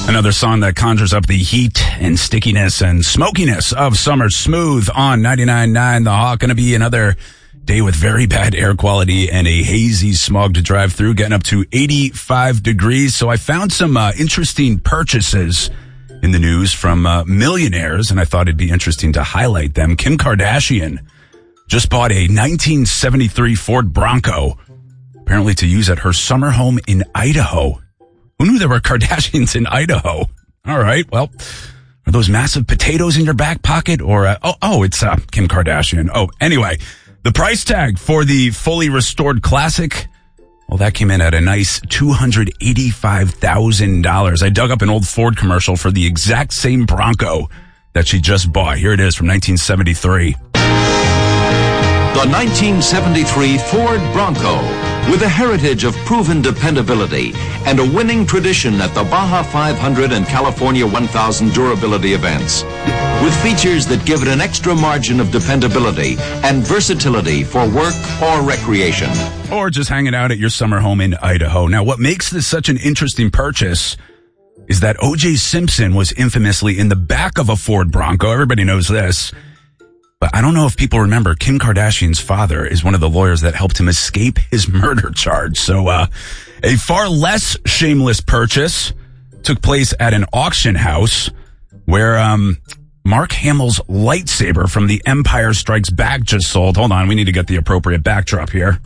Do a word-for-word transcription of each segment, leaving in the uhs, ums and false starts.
Another song that conjures up the heat and stickiness and smokiness of summer. Smooth on ninety-nine point nine The Hawk. Going to be another day with very bad air quality and a hazy smog to drive through, getting up to eighty-five degrees. So I found some uh, interesting purchases in the news from uh, millionaires, and I thought it'd be interesting to highlight them. Kim Kardashian just bought a nineteen seventy-three Ford Bronco, apparently to use at her summer home in Idaho. Who knew there were Kardashians in Idaho? All right, well, are those massive potatoes in your back pocket? Or, uh, oh, oh, it's uh, Kim Kardashian. Oh, anyway, the price tag for the fully restored classic, well, that came in at a nice two hundred eighty-five thousand dollars. I dug up an old Ford commercial for the exact same Bronco that she just bought. Here it is from nineteen seventy-three. The nineteen seventy-three Ford Bronco, with a heritage of proven dependability and a winning tradition at the Baja five hundred and California one thousand durability events, with features that give it an extra margin of dependability and versatility for work or recreation. Or just hanging out at your summer home in Idaho. Now, what makes this such an interesting purchase is that O J Simpson was infamously in the back of a Ford Bronco. Everybody knows this. But I don't know if people remember, Kim Kardashian's father is one of the lawyers that helped him escape his murder charge. So uh, a far less shameless purchase took place at an auction house where um, Mark Hamill's lightsaber from The Empire Strikes Back just sold. Hold on, we need to get the appropriate backdrop here.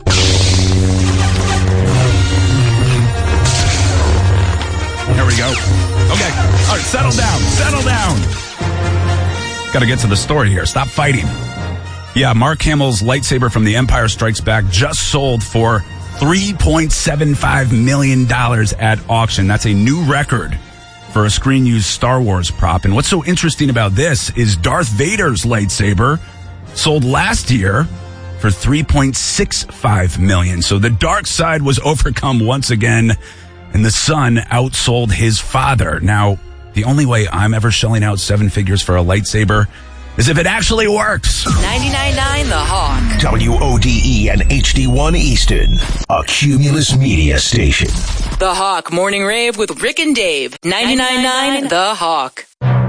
There we go. Okay, all right, settle down, settle down. Got to get to the story here. Stop fighting. Yeah, Mark Hamill's lightsaber from The Empire Strikes Back just sold for three point seven five million dollars at auction. That's a new record for a screen-used Star Wars prop. And what's so interesting about this is Darth Vader's lightsaber sold last year for three point six five million dollars. So the dark side was overcome once again, and the son outsold his father. Now, the only way I'm ever shelling out seven figures for a lightsaber is if it actually works. ninety-nine point nine The Hawk. W O D E and H D one Easton, a Cumulus Media station. The Hawk Morning Rave with Rick and Dave. ninety-nine point nine The Hawk.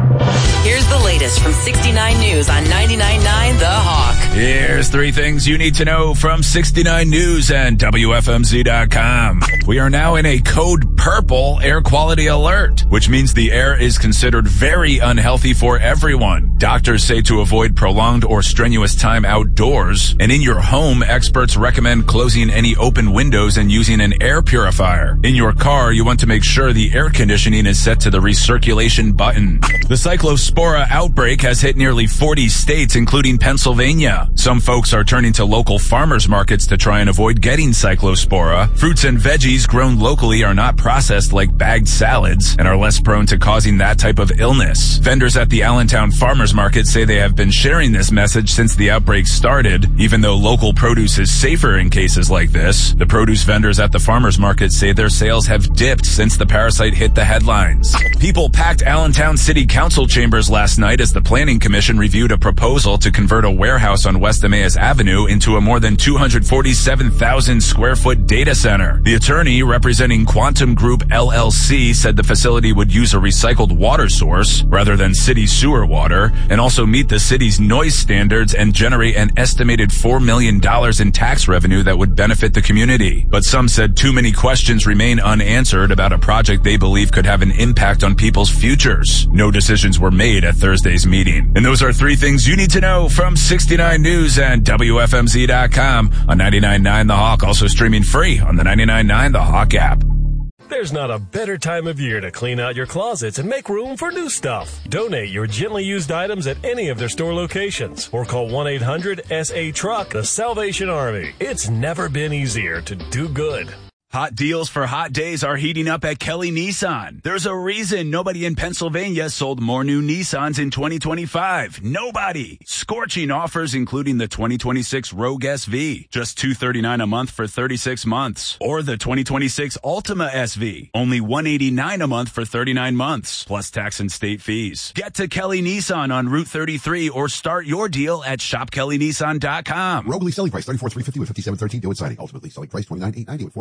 Here's the latest from sixty-nine News on ninety-nine point nine The Hawk. Here's three things you need to know from sixty-nine News and W F M Z dot com. We are now in a code purple air quality alert, which means the air is considered very unhealthy for everyone. Doctors say to avoid prolonged or strenuous time outdoors. And in your home, experts recommend closing any open windows and using an air purifier. In your car, you want to make sure the air conditioning is set to the recirculation button. The Cyclospora outbreak has hit nearly forty states, including Pennsylvania. Some folks are turning to local farmers markets to try and avoid getting Cyclospora. Fruits and veggies grown locally are not processed like bagged salads and are less prone to causing that type of illness. Vendors at the Allentown Farmers Market say they have been sharing this message since the outbreak started. Even though local produce is safer in cases like this, the produce vendors at the farmers market say their sales have dipped since the parasite hit the headlines. People packed Allentown City Council chambers last night as the Planning Commission reviewed a proposal to convert a warehouse on West Emmaus Avenue into a more than two hundred forty-seven thousand square foot data center. The attorney representing Quantum Group L L C said the facility would use a recycled water source rather than city sewer water and also meet the city's noise standards and generate an estimated four million dollars in tax revenue that would benefit the community. But some said too many questions remain unanswered about a project they believe could have an impact on people's futures. No decisions were made at Thursday's meeting. And those are three things you need to know from sixty-nine News and W F M Z dot com on ninety-nine point nine The Hawk, also streaming free on the ninety-nine point nine The Hawk app. There's not a better time of year to clean out your closets and make room for new stuff. Donate your gently used items at any of their store locations or call one eight hundred S A truck, the Salvation Army. It's never been easier to do good. Hot deals for hot days are heating up at Kelly Nissan. There's a reason nobody in Pennsylvania sold more new Nissans in twenty twenty-five. Nobody. Scorching offers including the twenty twenty-six Rogue S V, just two hundred thirty-nine dollars a month for thirty-six months. Or the twenty twenty-six Altima S V, only one hundred eighty-nine dollars a month for thirty-nine months, plus tax and state fees. Get to Kelly Nissan on Route thirty-three or start your deal at shop kelly nissan dot com. Rogue lease selling price thirty-four thousand three hundred fifty dollars with fifty-seven thirteen due at signing. Ultimately selling price twenty-nine thousand eight hundred ninety dollars with forty-four twenty-three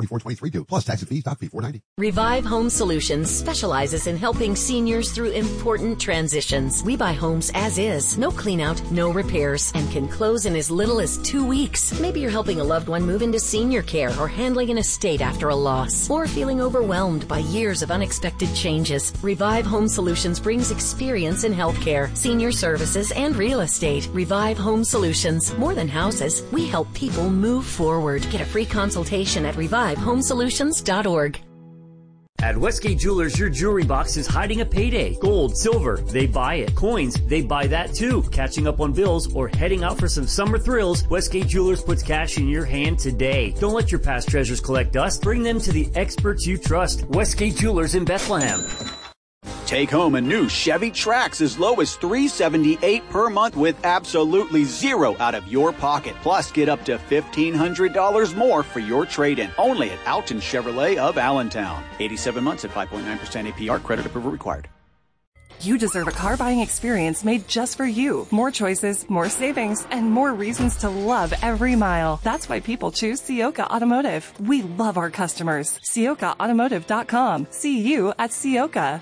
Redo plus tax and fees. Doc fee four ninety. Revive Home Solutions specializes in helping seniors through important transitions. We buy homes as is, no clean out, no repairs, and can close in as little as two weeks. Maybe you're helping a loved one move into senior care or handling an estate after a loss, or feeling overwhelmed by years of unexpected changes. Revive Home Solutions brings experience in healthcare, senior services, and real estate. Revive Home Solutions. More than houses, we help people move forward. Get a free consultation at revive home solutions dot org. At Westgate Jewelers, your jewelry box is hiding a payday. Gold, silver, they buy it. Coins, they buy that too. Catching up on bills or heading out for some summer thrills, Westgate Jewelers puts cash in your hand today. Don't let your past treasures collect dust. Bring them to the experts you trust. Westgate Jewelers in Bethlehem. Take home a new Chevy Trax as low as three hundred seventy-eight dollars per month with absolutely zero out of your pocket. Plus, get up to fifteen hundred dollars more for your trade-in. Only at Alton Chevrolet of Allentown. eighty-seven months at five point nine percent A P R. Credit approval required. You deserve a car buying experience made just for you. More choices, more savings, and more reasons to love every mile. That's why people choose Ciocca Automotive. We love our customers. Ciocca Automotive dot com. See you at Ciocca.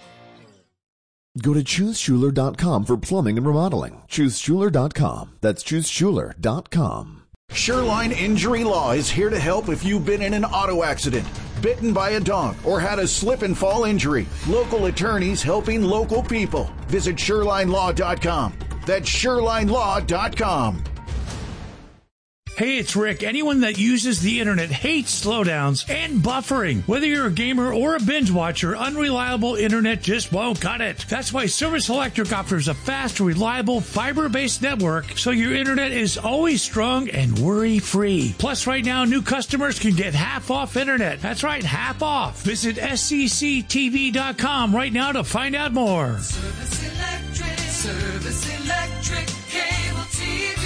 Go to choose schuler dot com for plumbing and remodeling. choose schuler dot com. That's choose schuler dot com. Shoreline Injury Law is here to help if you've been in an auto accident, bitten by a dog, or had a slip and fall injury. Local attorneys helping local people. Visit shoreline law dot com. That's shoreline law dot com. Hey, it's Rick. Anyone that uses the internet hates slowdowns and buffering. Whether you're a gamer or a binge watcher, unreliable internet just won't cut it. That's why Service Electric offers a fast, reliable, fiber-based network so your internet is always strong and worry-free. Plus, right now, new customers can get half off internet. That's right, half off. Visit S C C T V dot com right now to find out more. Service Electric, Service Electric, cable T V.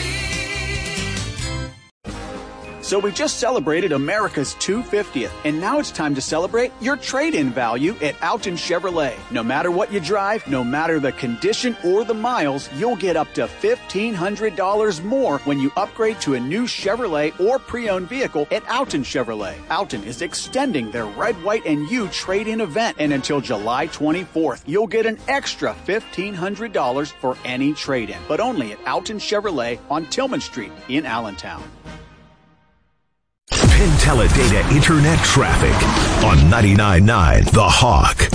So we just celebrated America's two hundred fiftieth, and now it's time to celebrate your trade-in value at Alton Chevrolet. No matter what you drive, no matter the condition or the miles, you'll get up to fifteen hundred dollars more when you upgrade to a new Chevrolet or pre-owned vehicle at Alton Chevrolet. Alton is extending their Red, White, and You trade-in event, and until July twenty-fourth, you'll get an extra fifteen hundred dollars for any trade-in, but only at Alton Chevrolet on Tillman Street in Allentown. Penteledata Internet Traffic on ninety-nine point nine The Hawk.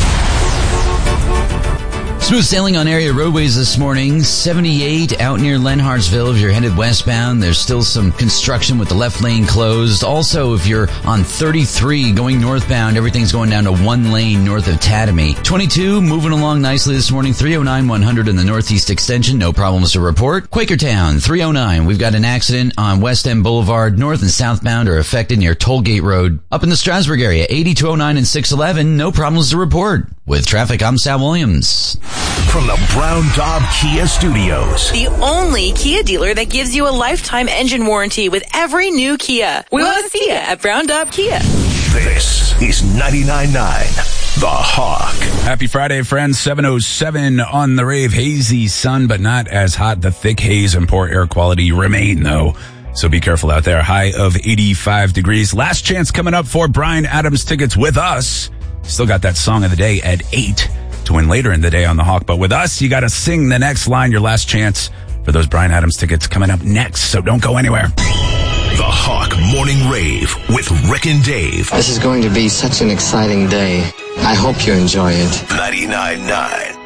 Smooth sailing on area roadways this morning. seventy-eight out near Lenhartsville. If you're headed westbound, there's still some construction with the left lane closed. Also, if you're on thirty-three going northbound, everything's going down to one lane north of Tatamy. twenty-two moving along nicely this morning. three oh nine one hundred in the northeast extension. No problems to report. Quakertown, three oh nine. We've got an accident on West End Boulevard. North and southbound are affected near Tollgate Road. Up in the Strasburg area, eighty-two oh nine and six eleven. No problems to report. With traffic, I'm Sal Williams. From the Brown Daub Kia Studios. The only Kia dealer that gives you a lifetime engine warranty with every new Kia. We want to see you at Brown Daub Kia. This is ninety-nine point nine The Hawk. Happy Friday, friends. seven oh seven on the rave. Hazy sun, but not as hot. The thick haze and poor air quality remain, though. So be careful out there. High of eighty-five degrees. Last chance coming up for Bryan Adams tickets with us. Still got that song of the day at eight to win later in the day on The Hawk. But with us, you got to sing the next line. Your last chance for those Bryan Adams tickets coming up next. So don't go anywhere. The Hawk Morning Rave with Rick and Dave. This is going to be such an exciting day. I hope you enjoy it. ninety-nine point nine